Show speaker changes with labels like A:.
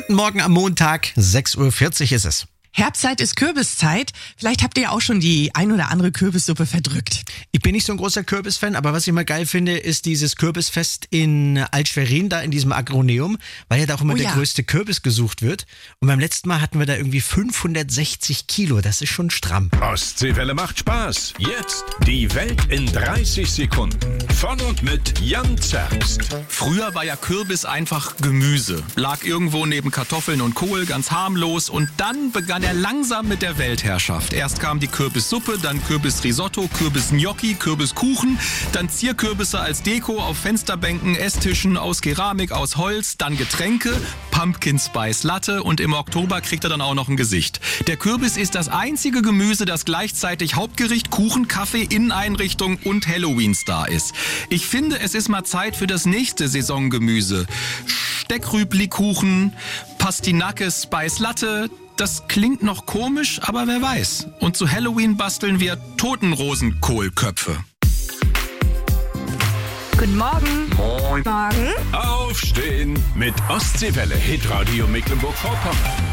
A: Guten Morgen am Montag, 6.40 Uhr ist es.
B: Herbstzeit ist Kürbiszeit. Vielleicht habt ihr auch schon die ein oder andere Kürbissuppe verdrückt.
A: Ich bin nicht so ein großer Kürbisfan, aber was ich mal geil finde, ist dieses Kürbisfest in Alt-Schwerin, da in diesem Agroneum, weil ja da auch immer der größte Kürbis gesucht wird. Und beim letzten Mal hatten wir da irgendwie 560 Kilo, das ist schon stramm.
C: Ostseewelle macht Spaß. Jetzt die Welt in 30 Sekunden. Von und mit Jan Zerbst.
D: Früher war ja Kürbis einfach Gemüse. Lag irgendwo neben Kartoffeln und Kohl, ganz harmlos. Und dann begann er langsam mit der Weltherrschaft. Erst kam die Kürbissuppe, dann Kürbisrisotto, Kürbisgnocchi, Kürbiskuchen, dann Zierkürbisse als Deko auf Fensterbänken, Esstischen aus Keramik, aus Holz, dann Getränke, Pumpkin Spice Latte und im Oktober kriegt er dann auch noch ein Gesicht. Der Kürbis ist das einzige Gemüse, das gleichzeitig Hauptgericht, Kuchen, Kaffee, Inneneinrichtung und Halloween-Star ist. Ich finde, es ist mal Zeit für das nächste Saisongemüse. Steckrüblikuchen, Pastinake Spice Latte. Das klingt noch komisch, aber wer weiß. Und zu Halloween basteln wir Totenrosenkohlköpfe.
E: Guten Morgen.
C: Moin.
E: Morgen.
C: Aufstehen mit Ostseewelle Hitradio Mecklenburg-Vorpommern.